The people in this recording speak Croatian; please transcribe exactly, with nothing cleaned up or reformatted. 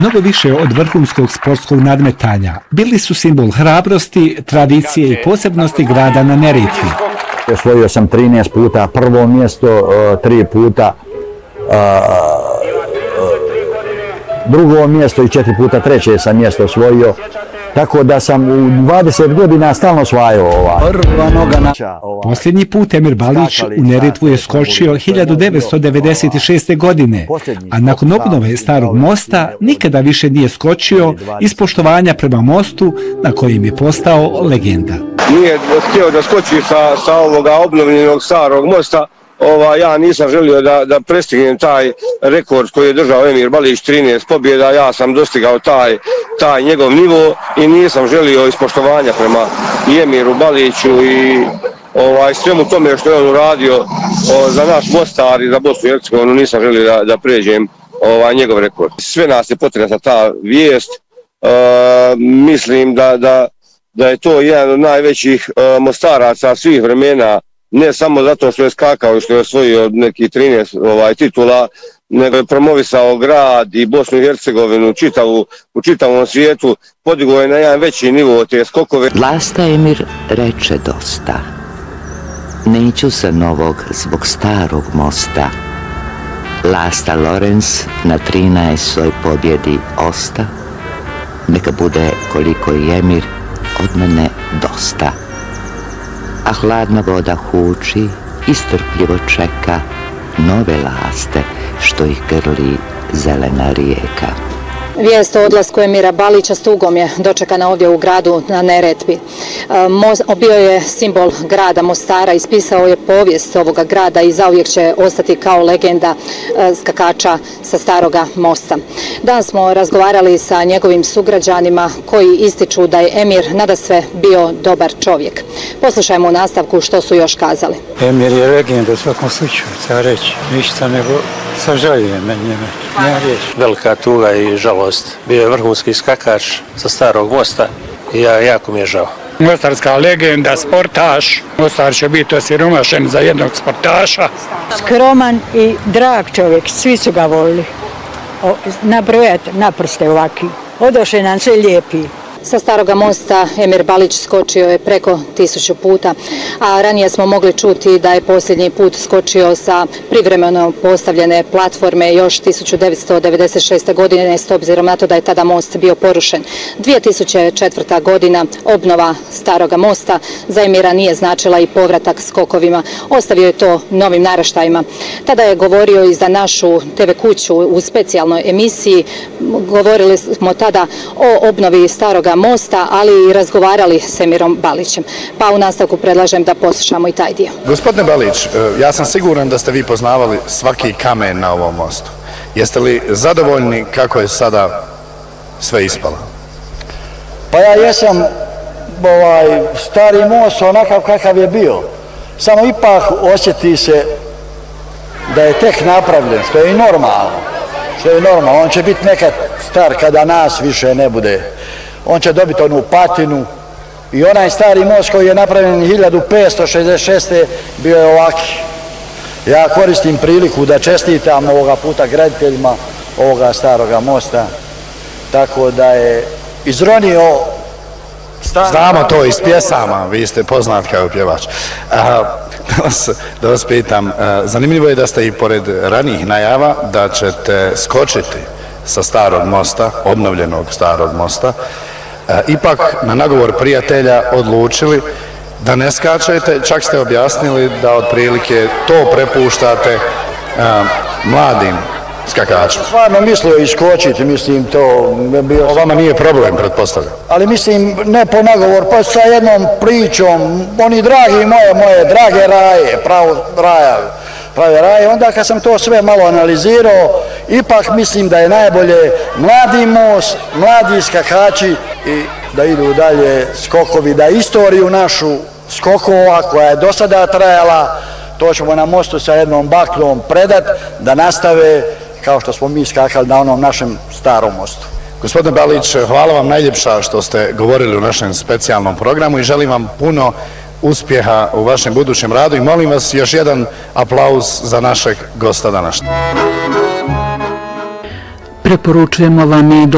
Mnogo više od vrhunskog sportskog nadmetanja, bili su simbol hrabrosti, tradicije i posebnosti grada na Neretvi. Osvojio sam trinaest puta prvo mjesto, tri puta drugo mjesto i četiri puta treće sam mjesto osvojio. Tako da sam u dvadeset godina stalno osvajao ovaj. Prva noga naša. Posljednji put Emir Balić u Neretvu je skočio hiljadu devetsto devedeset šeste. godine, a nakon obnove Starog mosta nikada više nije skočio iz poštovanja prema mostu na kojem je postao legenda. Nije htio da skoči sa, sa ovoga obnovljenog Starog mosta. Ova, ja nisam želio da, da prestignem taj rekord koji je držao Emir Balić, trinaest pobjeda, ja sam dostigao taj, taj njegov nivo i nisam želio ispoštovanja prema i Emiru Baliću i ovaj, svemu tome što je on uradio o, za naš Mostar i za Bosnu i Hercegovinu, nisam želio da, da pređem ovaj, njegov rekord. Sve nas je potresla ta vijest, e, mislim da, da, da je to jedan od najvećih e, Mostaraca svih vremena, ne samo zato što je skakao i što je osvojio nekih trinaest ovaj, titula, nego je promovisao grad i Bosnu i Hercegovinu čitavu, u čitavom svijetu, podigao je na jedan veći nivo te skokove. Lasta Emir reče dosta. Neću sa novog zbog Starog mosta. Lasta Lorenz na trinaestoj pobjedi osta. Neka bude koliko i Emir od mene dosta. A hladna voda huči i strpljivo čeka nove laste što ih grli zelena rijeka. Vijest o odlasku Emira Balića s tugom je dočekana ovdje u gradu na Neretvi. Bio je simbol grada Mostara, ispisao je povijest ovoga grada i zauvijek će ostati kao legenda skakača sa Staroga mosta. Danas smo razgovarali sa njegovim sugrađanima koji ističu da je Emir nadasve bio dobar čovjek. Poslušajmo u nastavku što su još kazali. Emir je legenda u svakom slučaju, treba reći, ništa nego sažaljujem njeme. Velika tuga i žalost. Bio je vrhunski skakač sa Starog mosta i ja, jako mi je žao. Mostarska legenda, sportaš. Mostar će biti osiromašen za jednog sportaša. Skroman i drag čovjek, svi su ga volili. Nabrojati naprste ovaki. Odoše nam sve lijepi. Sa Staroga mosta Emir Balić skočio je preko tisuću puta, a ranije smo mogli čuti da je posljednji put skočio sa privremeno postavljene platforme još tisuću devetsto devedeset šeste. godine, s obzirom na to da je tada most bio porušen. dvije tisuće četvrta. godina, obnova Staroga mosta za Emira nije značila i povratak skokovima. Ostavio je to novim naraštajima. Tada je govorio i za našu te ve kuću u specijalnoj emisiji. Govorili smo tada o obnovi Staroga mosta, ali i razgovarali s Emirom Balićem. Pa u nastavku predlažem da poslušamo i taj dio. Gospodine Balić, ja sam siguran da ste vi poznavali svaki kamen na ovom mostu. Jeste li zadovoljni kako je sada sve ispalo? Pa ja jesam ovaj, Stari most onakav kakav je bio. Samo ipak osjeti se da je tek napravljen, što je i normalno. Što je normalno. On će biti nekad star kada nas više ne bude. On će dobiti onu patinu i onaj Stari most koji je napravljen hiljadu petsto šezdeset šeste. bio je ovaki. Ja koristim priliku da čestitam ovoga puta graditeljima ovoga Staroga mosta, tako da je izronio... Znamo to iz pjesama, vi ste poznat kao pjevač. A, da, vas, da vas pitam, a, zanimljivo je da ste i pored ranijih najava da ćete skočiti sa Starog mosta, obnovljenog Starog mosta, a, ipak na nagovor prijatelja odlučili da ne skačete, čak ste objasnili da otprilike to prepuštate a, mladim skakačima. Stvarno mislio iskočiti, mislim to... Bio... O vama nije problem, pretpostavljam. Ali mislim, ne po nagovor, pa sa jednom pričom, oni dragi moje, moje drage raje, pravo raja, prave raje, onda kad sam to sve malo analizirao, ipak mislim da je najbolje mladi most, mladi skakači i da idu dalje skokovi, da istoriju našu skokova koja je do sada trajala, to ćemo na mostu sa jednom baklom predat, da nastave kao što smo mi skakali na onom našem Starom mostu. Gospodine Balić, hvala vam najljepša što ste govorili u našem specijalnom programu i želim vam puno uspjeha u vašem budućem radu i molim vas još jedan aplauz za našeg gosta današnjeg. Preporučujemo vam i do